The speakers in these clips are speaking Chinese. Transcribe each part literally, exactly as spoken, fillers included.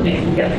美丽的。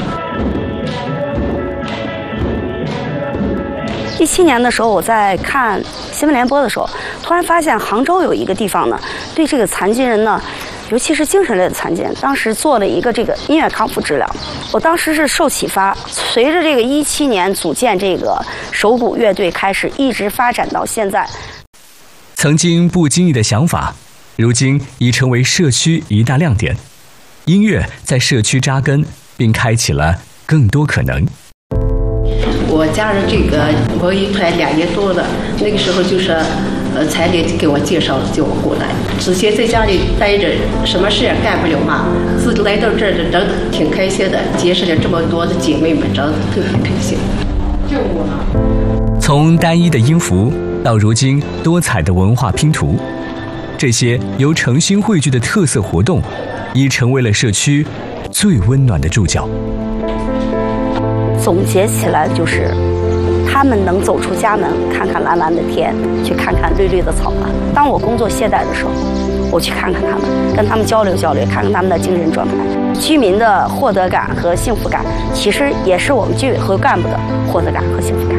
一七年的时候，我在看新闻联播的时候，突然发现杭州有一个地方呢，对这个残疾人呢，尤其是精神类的残疾人，当时做了一个这个音乐康复治疗。我当时是受启发，随着这个一七年组建这个手鼓乐队开始，一直发展到现在。 曾经不经意的想法，如今已成为社区一大亮点。音乐在社区扎根，并开启了更多可能。 我加入这个文艺团两年多了，那个时候就是，呃，彩礼给我介绍叫我过来。之前在家里待着，什么事也干不了嘛，自己来到这儿，真的挺开心的，结识了这么多的姐妹们，真的特别开心。就我呢， 从单一的音符到如今多彩的文化拼图，这些由诚心汇聚的特色活动，已成为了社区最温暖的注脚。 总结起来就是，他们能走出家门，看看蓝蓝的天，去看看绿绿的草盘。当我工作懈怠的时候，我去看看他们，跟他们交流交流，看看他们的精神状态。居民的获得感和幸福感，其实也是我们居委会干部的获得感和幸福感。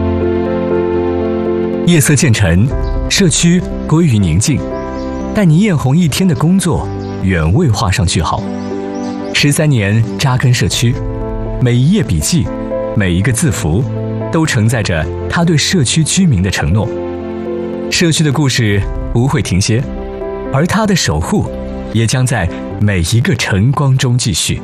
夜色渐沉，社区归于宁静，但倪艳红一天的工作远未画上句号。十三年扎根社区，每一页笔记，每一个字符，都承载着他对社区居民的承诺。社区的故事不会停歇，而他的守护也将在每一个晨光中继续。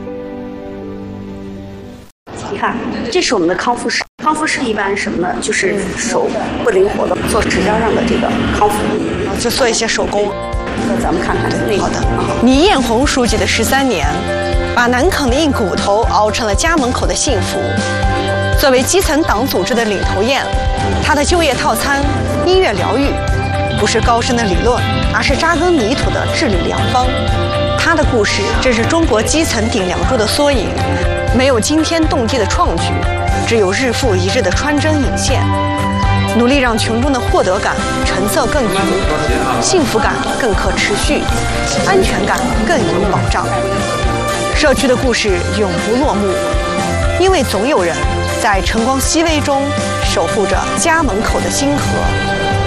你看，这是我们的康复室。康复室一般什么呢？就是手不灵活的做指甲上的这个康复， 就做一些手工。 那咱们看看那个。 好的。倪艳红书记的十三年，把南崁的硬骨头熬成了家门口的幸福。作为基层党组织的领头雁，他的就业套餐、音乐疗愈，不是高深的理论，而是扎根泥土的治理良方。他的故事正是中国基层顶梁柱的缩影，没有惊天动地的创举，只有日复一日的穿针引线，努力让群众的获得感成色更足，幸福感更可持续，安全感更有保障。社区的故事永不落幕，因为总有人在晨光熹微中守护着家门口的星河。